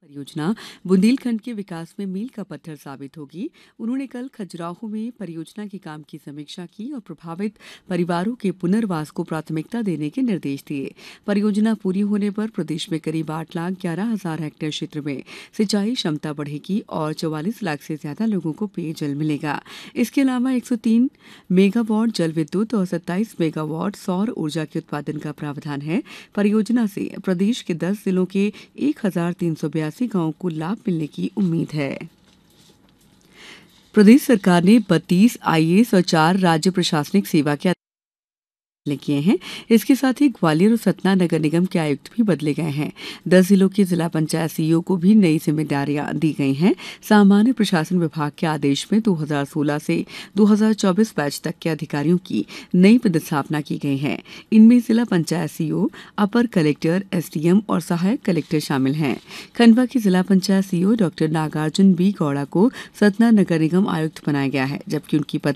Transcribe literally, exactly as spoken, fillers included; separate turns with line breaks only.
परियोजना बुंदेलखंड के विकास में मील का पत्थर साबित होगी। उन्होंने कल खजुराहो में परियोजना के काम की समीक्षा की और प्रभावित परिवारों के पुनर्वास को प्राथमिकता देने के निर्देश दिए। परियोजना पूरी होने पर प्रदेश में करीब आठ लाख ग्यारह हजार हेक्टेयर क्षेत्र में सिंचाई क्षमता बढ़ेगी और चौवालीस लाख से ज्यादा लोगों को पेयजल मिलेगा। इसके अलावा एक सौ तीन मेगावाट जल विद्युत और सत्ताईस मेगावाट सौर ऊर्जा के उत्पादन का प्रावधान है। परियोजना से प्रदेश के दस जिलों के एक हजार तीन सौ बयासी गांवों को लाभ मिलने की उम्मीद है। प्रदेश सरकार ने बत्तीस आईएएस और चार राज्य प्रशासनिक सेवा के किए हैं। इसके साथ ही ग्वालियर और सतना नगर निगम के आयुक्त भी बदले गए हैं। दस जिलों के जिला पंचायत सीईओ को भी नई जिम्मेदारियां दी गई हैं। सामान्य प्रशासन विभाग के आदेश में दो हज़ार सोलह से दो हज़ार चौबीस बैच तक के अधिकारियों की नई पदस्थापना की गई है। इनमें जिला पंचायत सीईओ, अपर कलेक्टर, एसडीएम और सहायक कलेक्टर शामिल हैं। खंडवा के जिला panchayat CEO doctor Nagarjuna B Gowda को सतना नगर निगम आयुक्त बनाया गया है, जबकि उनकी